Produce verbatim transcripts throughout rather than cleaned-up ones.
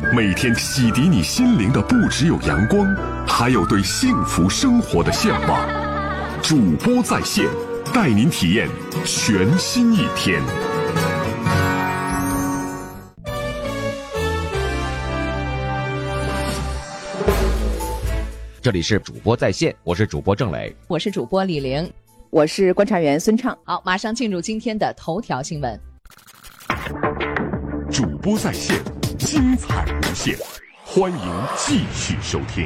每天洗涤你心灵的不只有阳光，还有对幸福生活的向往。主播在线，带您体验全新一天。 这里是主播在线，我是主播郑磊， 我是主播李玲， 我是观察员孙畅。 好，马上进入今天的头条新闻。 主播在线，精彩无限，欢迎继续收听。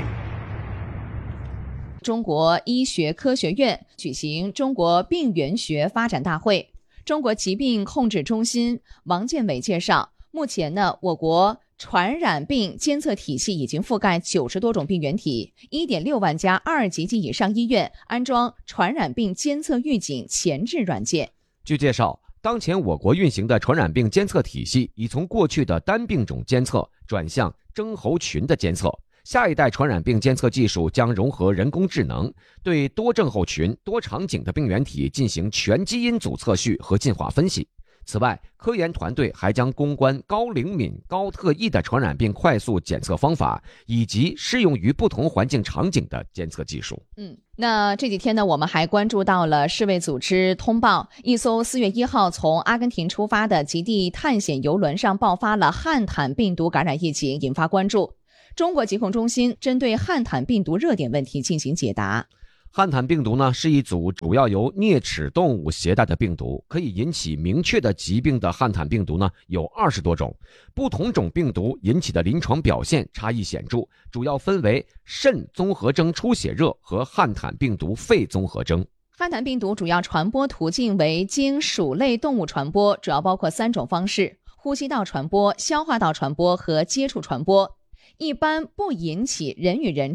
中国医学科学院举行中国病原学发展大会。中国疾病控制中心王建伟介绍，目前呢，我国传染病监测体系已经覆盖九十多种病原体， 一点六万家二级及以上医院安装传染病监测预警前置软件。 据介绍，当前我国运行的传染病监测体系已从过去的单病种监测转向征候群的监测，下一代传染病监测技术将融合人工智能，对多症候群、多场景的病原体进行全基因组测序和进化分析。此外，科研团队还将攻关高灵敏、高特异的传染病快速检测方法，以及适用于不同环境场景的监测技术。 嗯，那这几天呢，我们还关注到了世卫组织通报，一艘四月一号从阿根廷出发的极地探险游轮上爆发了汉坦病毒感染疫情，引发关注。中国疾控中心针对汉坦病毒热点问题进行解答。 汉坦病毒呢，是一组主要由啮齿动物携带的病毒，可以引起明确的疾病的汉坦病毒呢有二十多种，不同种病毒引起的临床表现差异显著，主要分为肾综合征出血热和汉坦病毒肺综合征。 汉坦病毒主要传播途径为经鼠类动物传播，主要包括三种方式：呼吸道传播、消化道传播和接触传播，一般不引起人与人